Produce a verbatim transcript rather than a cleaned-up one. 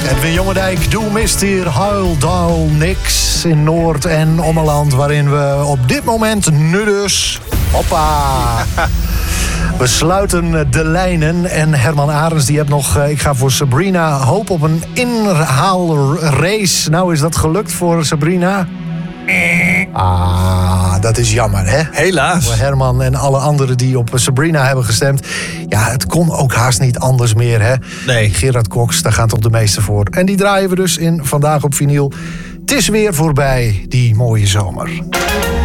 Edwin Jongendijk, doe mist hier, huil, duil, niks in Noord- en Ommeland, waarin we op dit moment nu dus, hoppa, we sluiten de lijnen. En Herman Arends, die hebt nog, ik ga voor Sabrina, hoop op een inhaalrace. Nou is dat gelukt voor Sabrina. Ah, dat is jammer, hè? Helaas. Voor Herman en alle anderen die op Sabrina hebben gestemd. Ja, het kon ook haast niet anders meer, hè? Nee. Gerard Cox, daar gaan toch de meeste voor. En die draaien we dus in Vandaag op Vinyl. Het is weer voorbij, die mooie zomer.